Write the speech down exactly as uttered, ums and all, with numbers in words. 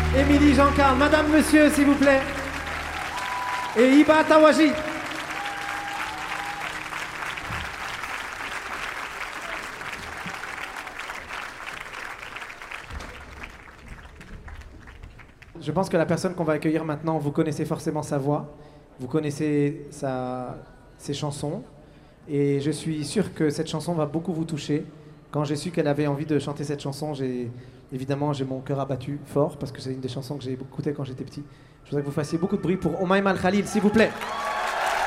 Émilie Jean-Carl, Madame, Monsieur, s'il vous plaît. Et Iba Tawaji. Je pense que la personne qu'on va accueillir maintenant, vous connaissez forcément sa voix, vous connaissez sa, ses chansons, et je suis sûr que cette chanson va beaucoup vous toucher. Quand j'ai su qu'elle avait envie de chanter cette chanson, j'ai évidemment j'ai mon cœur abattu fort parce que c'est une des chansons que j'ai écoutées quand j'étais petit. Je voudrais que vous fassiez beaucoup de bruit pour Omaima Al Khalil, s'il vous plaît.